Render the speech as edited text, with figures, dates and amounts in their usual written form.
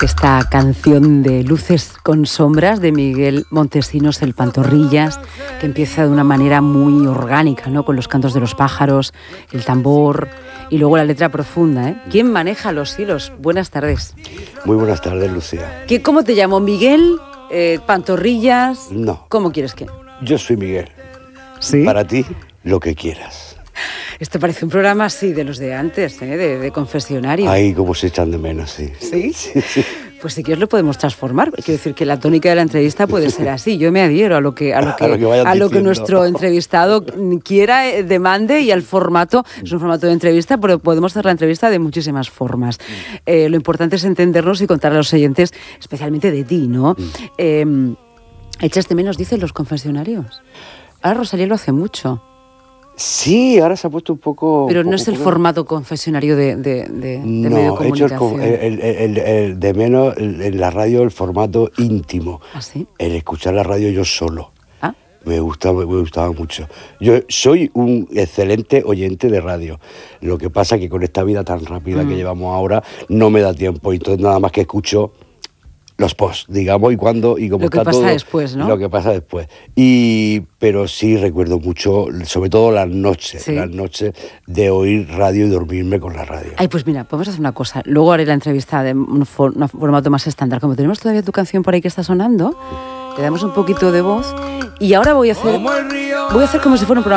esta canción de Luces con sombras de Miguel Montesinos, el Pantorrillas, que empieza de una manera muy orgánica, ¿no? Con los cantos de los pájaros, el tambor y luego la letra profunda, ¿eh? ¿Quién maneja los hilos? Buenas tardes. Muy buenas tardes, Lucía. ¿Cómo te llamo? ¿Miguel? ¿Pantorrillas? No. ¿Cómo quieres que? Yo soy Miguel. ¿Sí? Para ti, lo que quieras. Esto parece un programa así de los de antes, ¿eh? De confesionario. Ay, cómo se echan de menos, sí. ¿Sí? Sí, sí. Pues si quieres lo podemos transformar. Quiero decir que la tónica de la entrevista puede ser así. Yo me adhiero a lo que nuestro entrevistado quiera, demande, y al formato. Es un formato de entrevista, pero podemos hacer la entrevista de muchísimas formas. Lo importante es entendernos y contar a los oyentes, especialmente de ti, ¿no? ¿Echas de menos, dicen, los confesionarios? Ahora Rosalía lo hace mucho. Sí, ahora se ha puesto un poco... Pero no es el formato confesionario de medio de comunicación. No, el de menos en la radio, el formato íntimo. ¿Ah, sí? El escuchar la radio yo solo. ¿Ah? Me gustaba mucho. Yo soy un excelente oyente de radio. Lo que pasa es que con esta vida tan rápida que llevamos ahora, no me da tiempo. Entonces nada más que escucho los posts, digamos, y cómo lo que está pasa todo, después, ¿no? Lo que pasa después. Pero sí recuerdo mucho, sobre todo las noches de oír radio y dormirme con la radio. Ay, pues mira, podemos hacer una cosa. Luego haré la entrevista de un formato más estándar. Como tenemos todavía tu canción por ahí que está sonando, le damos un poquito de voz y ahora voy a hacer como si fuera un programa